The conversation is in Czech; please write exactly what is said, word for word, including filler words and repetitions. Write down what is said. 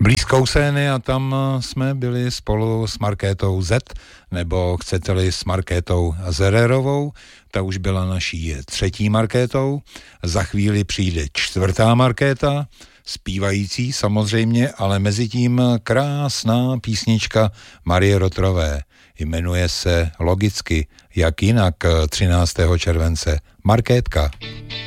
blízkou Sény a tam jsme byli spolu s Markétou Z, nebo chcete-li s Markétou Zererovou, ta už byla naší třetí Markétou, za chvíli přijde čtvrtá Markéta, zpívající samozřejmě, ale mezi tím krásná písnička Marie Rotrové. Jmenuje se logicky, jak jinak třináctého července, Markétka.